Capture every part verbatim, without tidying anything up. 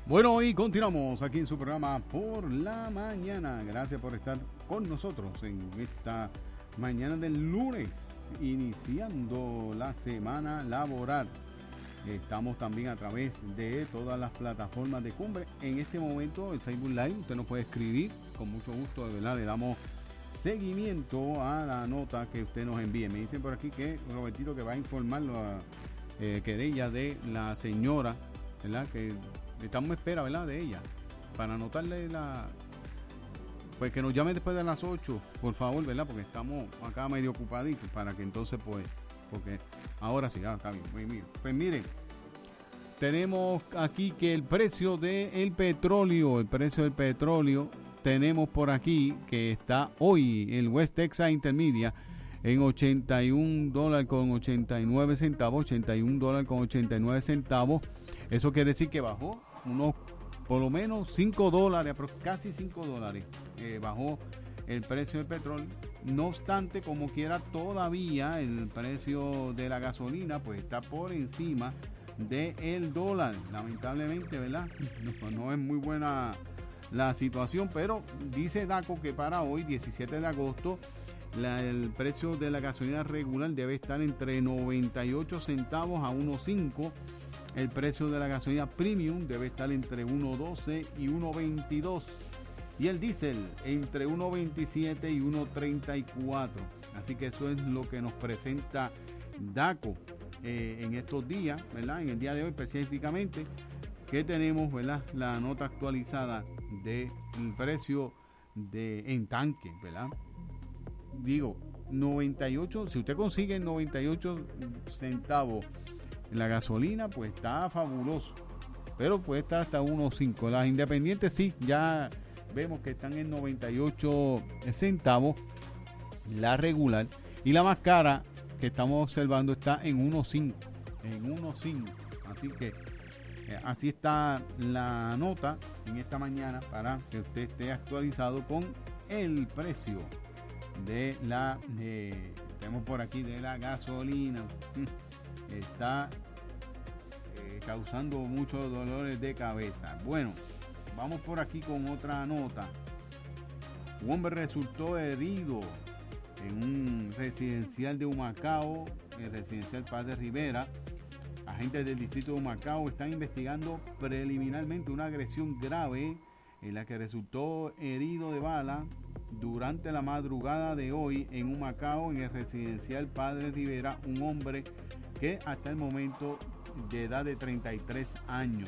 Bueno, y continuamos aquí en su programa Por la Mañana. Gracias por estar con nosotros en esta mañana del lunes, iniciando la semana laboral. Estamos también a través de todas las plataformas de Cumbre. En este momento, el Facebook Live, usted nos puede escribir con mucho gusto, de verdad, le damos seguimiento a la nota que usted nos envíe. Me dicen por aquí que Robertito que va a informar la eh, querella de la señora, ¿verdad? Que estamos en espera, ¿verdad? De ella, para anotarle la... Pues que nos llame después de las ocho, por favor, ¿verdad? Porque estamos acá medio ocupaditos, para que entonces, pues, porque ahora sí, ah, está bien. Pues, mire, pues miren, tenemos aquí que el precio del petróleo, el precio del petróleo, tenemos por aquí que está hoy el West Texas Intermedia en ochenta y un dólares con ochenta y nueve centavos, ochenta y un dólares con ochenta y nueve centavos. Eso quiere decir que bajó unos, por lo menos cinco dólares, casi cinco dólares, eh, bajó el precio del petróleo. No obstante, como quiera, todavía el precio de la gasolina pues está por encima del dólar, lamentablemente, ¿verdad? No, no es muy buena la situación, pero dice DACO que para hoy, diecisiete de agosto, la, el precio de la gasolina regular debe estar entre noventa y ocho centavos a uno cinco. El precio de la gasolina premium debe estar entre uno doce y uno veintidós. Y el diésel entre uno veintisiete y uno treinta y cuatro. Así que eso es lo que nos presenta DACO eh, en estos días, ¿verdad? En el día de hoy específicamente, que tenemos, ¿verdad? La nota actualizada del precio de en tanque, ¿verdad? Digo, noventa y ocho, si usted consigue noventa y ocho centavos la gasolina, pues está fabuloso, pero puede estar hasta uno cinco. Las independientes sí, ya vemos que están en noventa y ocho centavos la regular, y la más cara que estamos observando está en uno cinco, en uno cinco. Así que eh, así está la nota en esta mañana, para que usted esté actualizado con el precio de la eh, tenemos por aquí de la gasolina. Está eh, causando muchos dolores de cabeza. Bueno, vamos por aquí con otra nota. Un hombre resultó herido en un residencial de Humacao, el residencial Padre Rivera. Agentes del distrito de Humacao están investigando preliminarmente una agresión grave en la que resultó herido de bala durante la madrugada de hoy en Humacao, en el residencial Padre Rivera, un hombre que hasta el momento de edad de treinta y tres años,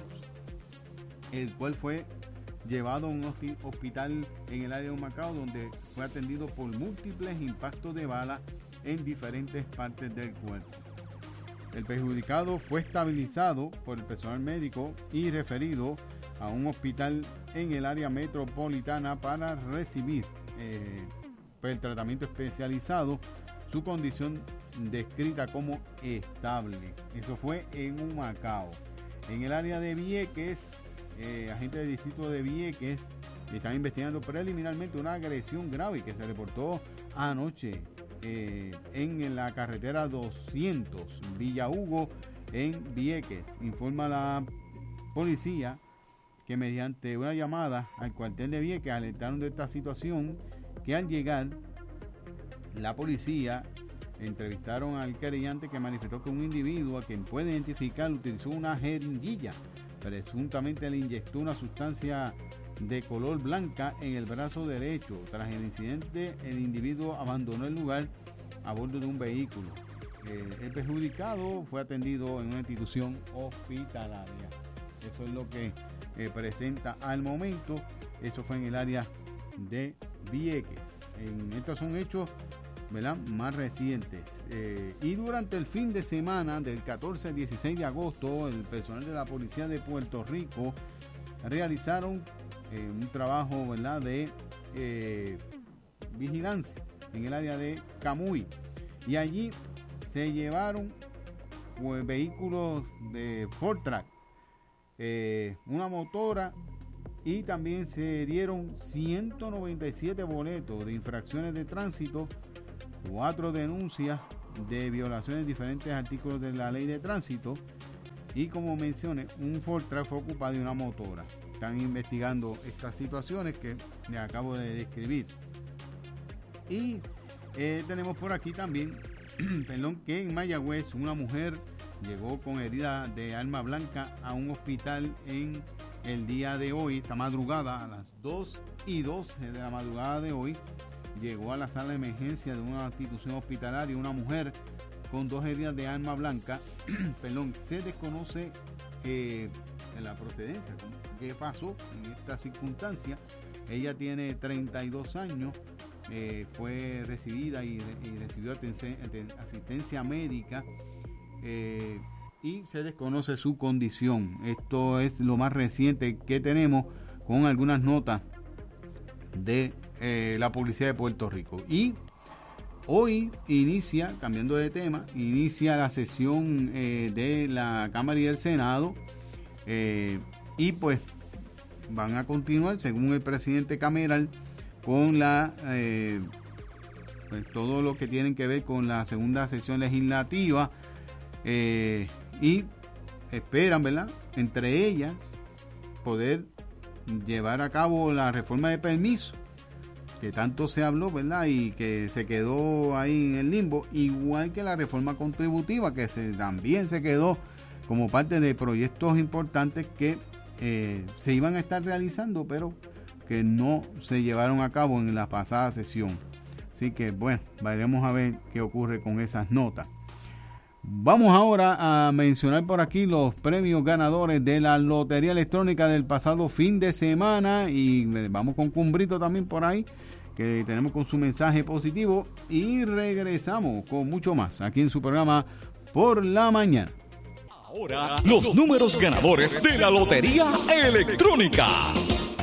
el cual fue llevado a un hospital en el área de Humacao, donde fue atendido por múltiples impactos de bala en diferentes partes del cuerpo. El perjudicado fue estabilizado por el personal médico y referido a un hospital en el área metropolitana para recibir eh, el tratamiento especializado. Su condición descrita como estable. Eso fue en Humacao. En el área de Vieques, eh, agentes del distrito de Vieques están investigando preliminarmente una agresión grave que se reportó anoche eh, en la carretera doscientos Villa Hugo en Vieques. Informa la policía que mediante una llamada al cuartel de Vieques alertaron de esta situación, que al llegar la policía entrevistaron al querellante, que manifestó que un individuo a quien puede identificar utilizó una jeringuilla. Presuntamente le inyectó una sustancia de color blanca en el brazo derecho. Tras el incidente, el individuo abandonó el lugar a bordo de un vehículo. Eh, el perjudicado fue atendido en una institución hospitalaria. Eso es lo que eh, presenta al momento. Eso fue en el área de Vieques. En, estos son hechos, ¿verdad?, más recientes. Eh, y durante el fin de semana del catorce al dieciséis de agosto, el personal de la Policía de Puerto Rico realizaron eh, un trabajo, ¿verdad?, de eh, vigilancia en el área de Camuy, y allí se llevaron pues, vehículos de Ford Track, eh, una motora, y también se dieron ciento noventa y siete boletos de infracciones de tránsito, cuatro denuncias de violaciones de diferentes artículos de la ley de tránsito, Y como mencioné, un Ford Track fue ocupado y una motora. Están investigando estas situaciones que les acabo de describir. Y eh, tenemos por aquí también, perdón, que en Mayagüez una mujer llegó con herida de arma blanca a un hospital en el día de hoy, esta madrugada, a las dos y doce de la madrugada de hoy. Llegó a la sala de emergencia de una institución hospitalaria una mujer con dos heridas de arma blanca. Perdón, se desconoce eh, la procedencia, qué pasó en esta circunstancia. Ella tiene treinta y dos años, eh, fue recibida y, y recibió atención, asistencia médica eh, y se desconoce su condición. Esto es lo más reciente que tenemos con algunas notas de eh, la policía de Puerto Rico. Y hoy inicia, cambiando de tema, inicia la sesión eh, de la Cámara y del Senado eh, y pues van a continuar, según el presidente Cameral, con la eh, pues, todo lo que tienen que ver con la segunda sesión legislativa eh, y esperan, ¿verdad?, entre ellas poder llevar a cabo la reforma de permiso que tanto se habló, ¿verdad?, y que se quedó ahí en el limbo, igual que la reforma contributiva, que se, también se quedó como parte de proyectos importantes que eh, se iban a estar realizando, pero que no se llevaron a cabo en la pasada sesión. Así que, bueno, veremos a ver qué ocurre con esas notas. Vamos ahora a mencionar por aquí los premios ganadores de la Lotería Electrónica del pasado fin de semana, y vamos con Cumbrito también por ahí, que tenemos con su mensaje positivo, y regresamos con mucho más aquí en su programa Por la Mañana. Ahora, los números ganadores de la Lotería Electrónica.